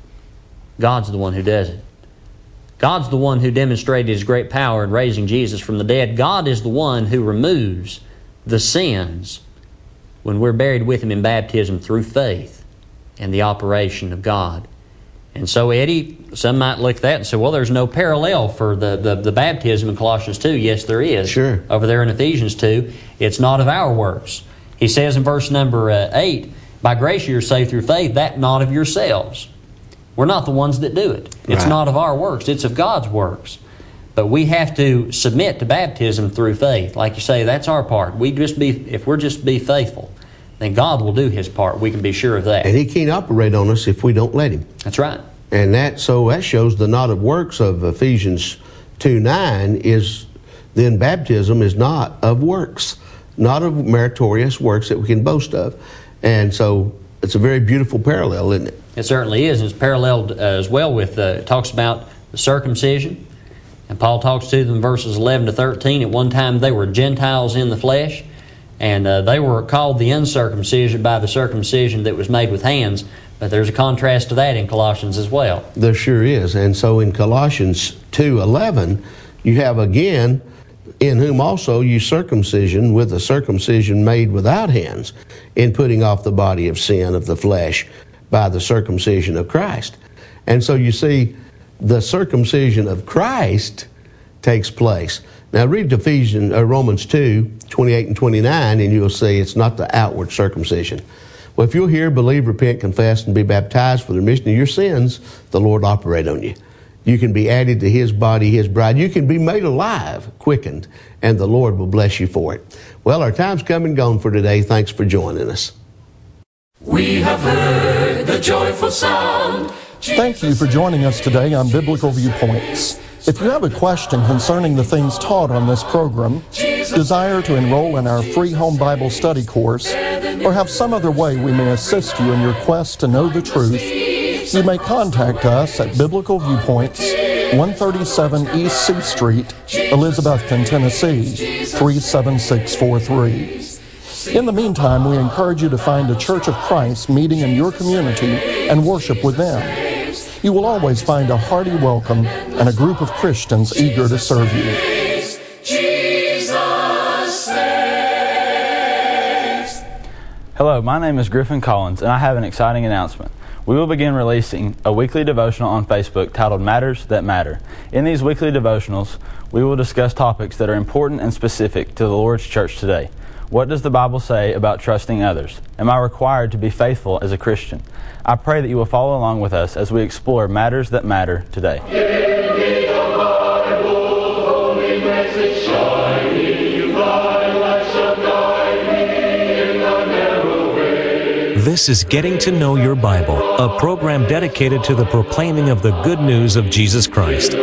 God's the one who does it. God's the one who demonstrated His great power in raising Jesus from the dead. God is the one who removes the sins when we're buried with Him in baptism through faith and the operation of God. And so, Eddie, some might look at that and say, well, there's no parallel for the, the, the baptism in Colossians two. Yes, there is. Sure. Over there in Ephesians two, it's not of our works. He says in verse number uh, eight, "By grace you are saved through faith, that not of yourselves." We're not the ones that do it. It's Right. not of our works. It's of God's works. But we have to submit to baptism through faith. Like you say, that's our part. We just be if we're just be faithful, then God will do His part. We can be sure of that. And He can't operate on us if we don't let Him. That's right. And that so that shows the not of works of Ephesians two nine is then baptism is not of works, not of meritorious works that we can boast of. And so it's a very beautiful parallel, isn't it? It certainly is. It's paralleled uh, as well with, uh, it talks about the circumcision. And Paul talks to them in verses eleven to thirteen. At one time they were Gentiles in the flesh, and uh, they were called the uncircumcision by the circumcision that was made with hands. But there's a contrast to that in Colossians as well. There sure is. And so in Colossians two eleven, you have again, "In whom also you circumcision with a circumcision made without hands, in putting off the body of sin of the flesh by the circumcision of Christ." And so you see, the circumcision of Christ takes place. Now read Ephesians, uh, Romans two twenty-eight and twenty-nine, and you'll see it's not the outward circumcision. Well, if you'll hear, believe, repent, confess, and be baptized for the remission of your sins, the Lord will operate on you. You can be added to His body, His bride. You can be made alive, quickened, and the Lord will bless you for it. Well, our time's come and gone for today. Thanks for joining us. We have heard the joyful sound. Thank you for joining us today on Biblical Viewpoints. If you have a question concerning the things taught on this program, desire to enroll in our free home Bible study course, or have some other way we may assist you in your quest to know the truth, you may contact us at Biblical Viewpoints, one thirty-seven East C Street, Elizabethton, Tennessee, three seven six four three. In the meantime, we encourage you to find a Church of Christ meeting in your community and worship with them. You will always find a hearty welcome and a group of Christians eager to serve you. Jesus saves. Hello, my name is Griffin Collins, and I have an exciting announcement. We will begin releasing a weekly devotional on Facebook titled Matters That Matter. In these weekly devotionals, we will discuss topics that are important and specific to the Lord's church today. What does the Bible say about trusting others? Am I required to be faithful as a Christian? I pray that you will follow along with us as we explore matters that matter today. Give me the Bible, holy message shining, thy light shall guide me in the narrow way. This is Getting to Know Your Bible, a program dedicated to the proclaiming of the good news of Jesus Christ.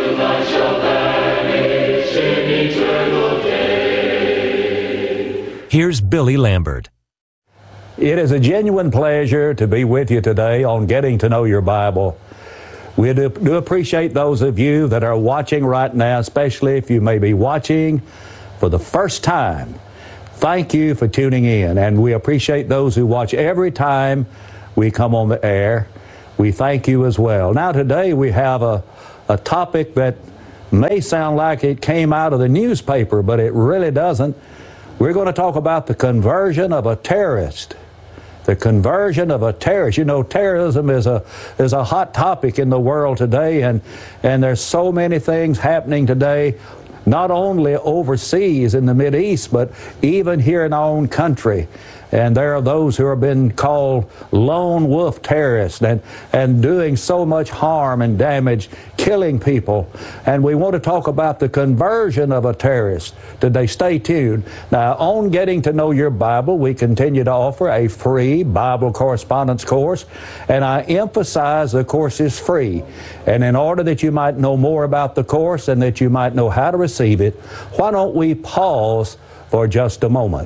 Here's Billy Lambert. It is a genuine pleasure to be with you today on Getting to Know Your Bible. We do, do appreciate those of you that are watching right now, especially if you may be watching for the first time. thank you for tuning in, and we appreciate those who watch every time we come on the air. We thank you as well. Now today we have a, a topic that may sound like it came out of the newspaper, but it really doesn't. We're going to talk about the conversion of a terrorist. The conversion of a terrorist. You know, terrorism is a is a hot topic in the world today, and and there's so many things happening today, not only overseas in the Mideast, but even here in our own country. And there are those who have been called lone wolf terrorists and, and doing so much harm and damage, killing people. And we want to talk about the conversion of a terrorist today. Stay tuned. Now, on Getting to Know Your Bible, we continue to offer a free Bible correspondence course. And I emphasize the course is free. And in order that you might know more about the course and that you might know how to receive it, why don't we pause for just a moment?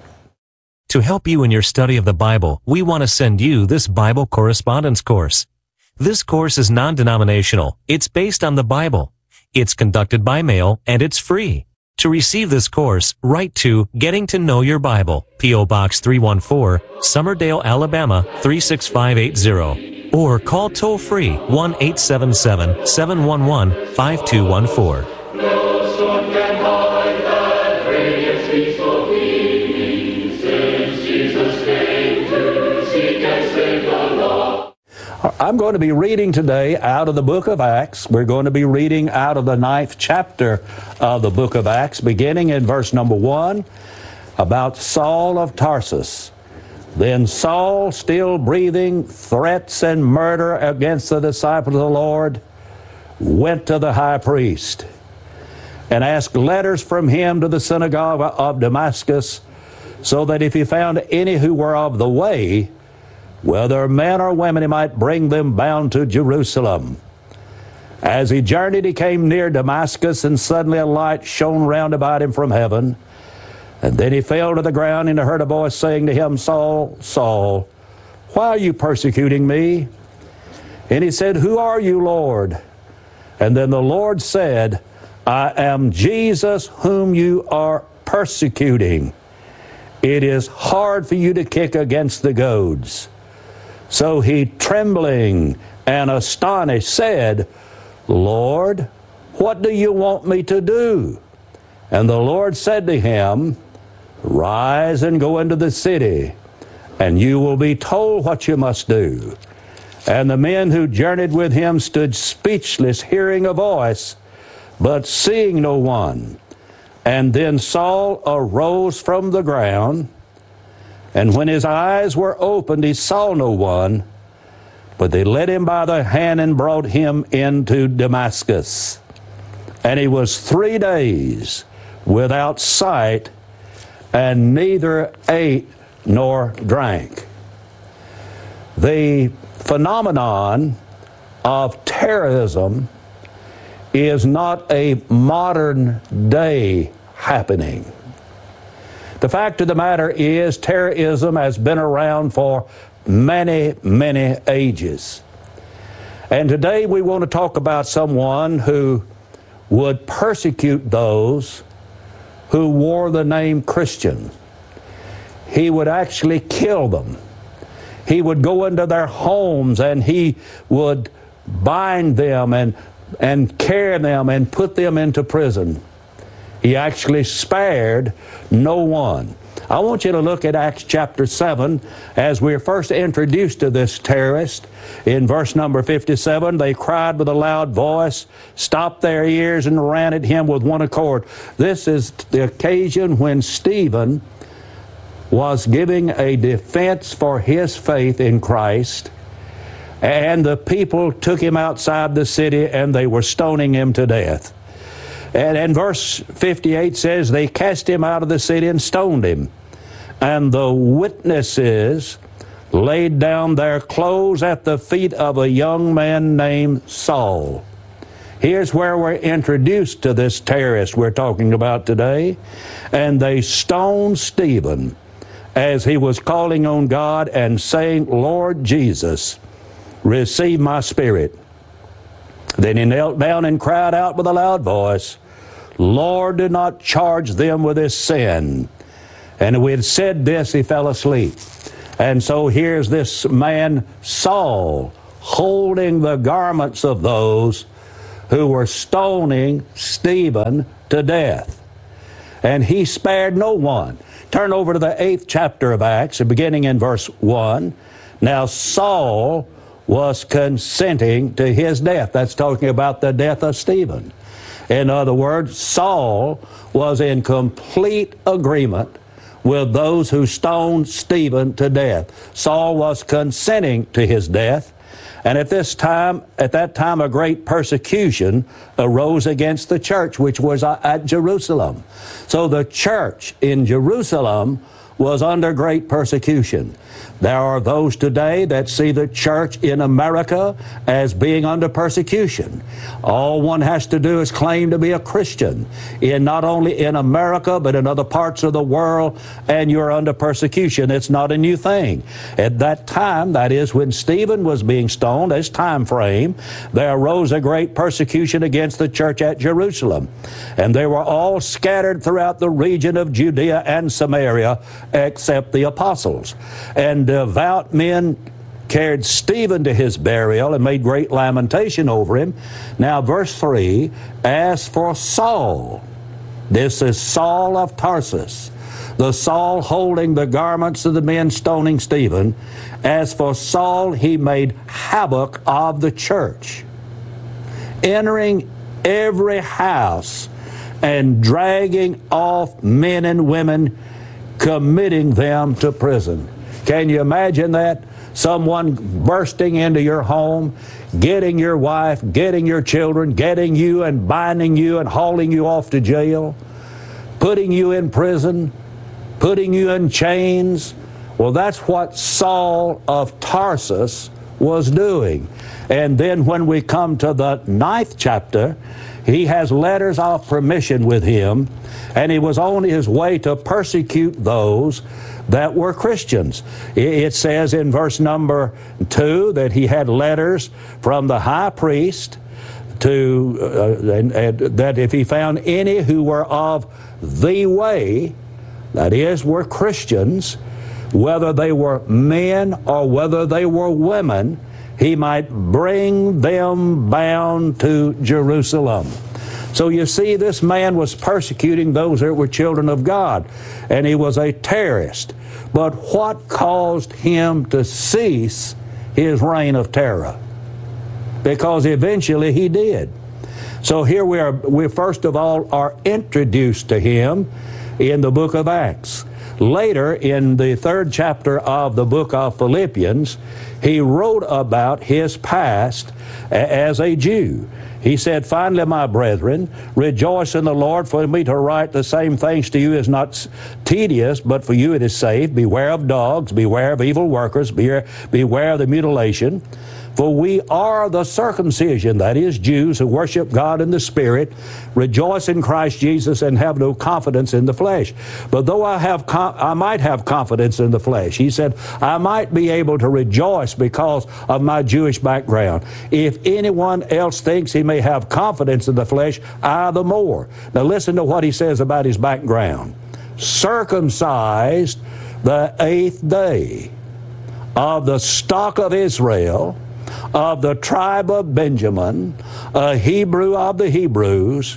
To help you in your study of the Bible, we want to send you this Bible correspondence course. This course is non-denominational. It's based on the Bible. It's conducted by mail, and it's free. To receive this course, write to Getting to Know Your Bible, P O Box three one four, Summerdale, Alabama three six five eight zero. Or call toll-free one eight seven seven, seven one one, five two one four. No storm can hide that radiance peaceful evening, since Jesus came to seek and save the lost. I'm going to be reading today out of the book of Acts. We're going to be reading out of the ninth chapter of the book of Acts, beginning in verse number one, about Saul of Tarsus. Then Saul, still breathing threats and murder against the disciples of the Lord, went to the high priest and asked letters from him to the synagogue of Damascus, so that if he found any who were of the way, whether men or women, he might bring them bound to Jerusalem. As he journeyed, he came near Damascus, and suddenly a light shone round about him from heaven. And then he fell to the ground, and he heard a voice saying to him, Saul, Saul, why are you persecuting me? And he said, Who are you, Lord? And then the Lord said, I am Jesus whom you are persecuting. It is hard for you to kick against the goads. So he, trembling and astonished, said, Lord, what do you want me to do? And the Lord said to him, Rise and go into the city, and you will be told what you must do. And the men who journeyed with him stood speechless, hearing a voice, but seeing no one. And then Saul arose from the ground, and when his eyes were opened, he saw no one, but they led him by the hand and brought him into Damascus. And he was three days without sight, and neither ate nor drank. The phenomenon of terrorism is not a modern day happening. The fact of the matter is, terrorism has been around for many, many ages. And today we want to talk about someone who would persecute those who wore the name Christian. He would actually kill them. He would go into their homes and he would bind them and, and carry them and put them into prison. He actually spared no one. I want you to look at Acts chapter seven as we're first introduced to this terrorist. In verse number fifty-seven, they cried with a loud voice, stopped their ears, and ran at him with one accord. This is the occasion when Stephen was giving a defense for his faith in Christ, and the people took him outside the city and they were stoning him to death. And, and verse fifty-eight says, they cast him out of the city and stoned him. And the witnesses laid down their clothes at the feet of a young man named Saul. Here's where we're introduced to this terrorist we're talking about today. And they stoned Stephen as he was calling on God and saying, Lord Jesus, receive my spirit. Then he knelt down and cried out with a loud voice, Lord, do not charge them with this sin. And we had said this, he fell asleep. And so here's this man, Saul, holding the garments of those who were stoning Stephen to death. And he spared no one. Turn over to the eighth chapter of Acts, beginning in verse one. Now Saul was consenting to his death. That's talking about the death of Stephen. In other words, Saul was in complete agreement with those who stoned Stephen to death. Saul was consenting to his death. And at this time, at that time, a great persecution arose against the church, which was at Jerusalem. So the church in Jerusalem was under great persecution. There are those today that see the church in America as being under persecution. All one has to do is claim to be a Christian, in not only in America, but in other parts of the world, and you're under persecution. It's not a new thing. At that time, that is when Stephen was being stoned, as time frame, there arose a great persecution against the church at Jerusalem. And they were all scattered throughout the region of Judea and Samaria, except the apostles. And devout men carried Stephen to his burial and made great lamentation over him. Now, verse three, as for Saul, this is Saul of Tarsus, the Saul holding the garments of the men stoning Stephen. As for Saul, he made havoc of the church, entering every house and dragging off men and women, committing them to prison. Can you imagine that? Someone bursting into your home, getting your wife, getting your children, getting you and binding you and hauling you off to jail, putting you in prison, putting you in chains. Well, that's what Saul of Tarsus was doing. And then when we come to the ninth chapter, he has letters of permission with him, and he was on his way to persecute those that were Christians. It says in verse number two that he had letters from the high priest to uh, and, and that if he found any who were of the way, that is, were Christians, whether they were men or whether they were women, he might bring them bound to Jerusalem. So you see, this man was persecuting those that were children of God, and he was a terrorist. But what caused him to cease his reign of terror? Because eventually he did. So here we are, we first of all are introduced to him in the book of Acts. Later, in the third chapter of the book of Philippians, he wrote about his past as a Jew. He said, finally, my brethren, rejoice in the Lord. For me to write the same things to you is not tedious, but for you it is safe. Beware of dogs, beware of evil workers, beware, beware of the mutilation. For we are the circumcision, that is, Jews who worship God in the Spirit, rejoice in Christ Jesus, and have no confidence in the flesh. But though I have, I might have confidence in the flesh, he said, I might be able to rejoice because of my Jewish background. If anyone else thinks he may have confidence in the flesh, I the more. Now listen to what he says about his background. Circumcised the eighth day, of the stock of Israel, of the tribe of Benjamin, a Hebrew of the Hebrews,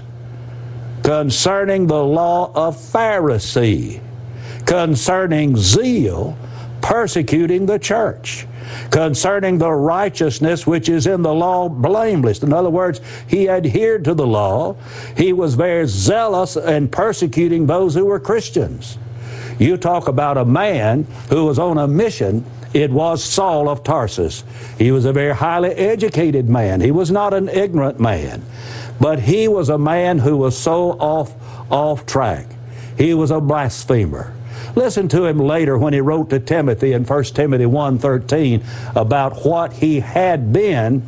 concerning the law of Pharisee, concerning zeal, persecuting the church, concerning the righteousness which is in the law, blameless. In other words, he adhered to the law. He was very zealous in persecuting those who were Christians. You talk about a man who was on a mission. It was Saul of Tarsus. He was a very highly educated man. He was not an ignorant man, but he was a man who was so off, off track. He was a blasphemer. Listen to him later when he wrote to Timothy in First Timothy one thirteen about what he had been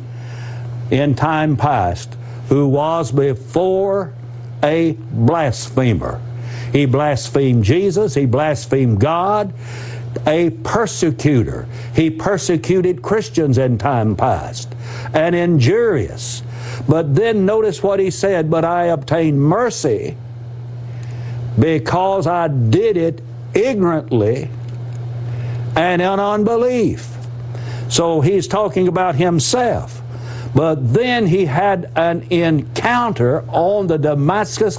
in time past, who was before a blasphemer. He blasphemed Jesus. He blasphemed God. A persecutor. He persecuted Christians in time past. An injurious. But then notice what he said, but I obtained mercy because I did it ignorantly and in unbelief. So he's talking about himself. But then he had an encounter on the Damascus